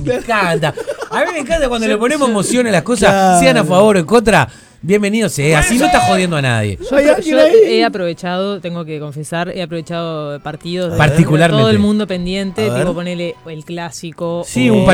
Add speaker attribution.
Speaker 1: Me encanta. A mí me encanta cuando le ponemos emoción a las cosas,
Speaker 2: Claro.
Speaker 1: sean a favor o en contra. Bienvenido sea, así no está jodiendo a nadie.
Speaker 2: ¿Hay
Speaker 3: Yo
Speaker 2: alguien ahí?
Speaker 3: he aprovechado, tengo que confesar, he aprovechado partidos de
Speaker 1: Particularmente.
Speaker 3: todo el mundo pendiente,
Speaker 2: A ver.
Speaker 3: tipo ponele el clásico.
Speaker 1: Sí,
Speaker 3: o-
Speaker 1: un